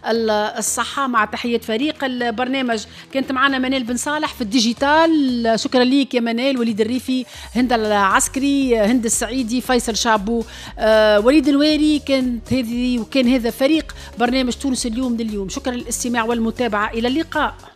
الصحة. مع تحية فريق البرنامج كانت معنا منال بن صالح في الديجيتال. شكرا ليك يا منال. وليد الريفي، هند العسكري، هند السعيدي، فيصل شعبو، وليد الويري. كانت هذه وكان هذا فريق برنامج تونس اليوم لليوم. شكرا للاستماع والمتابعة، إلى اللقاء.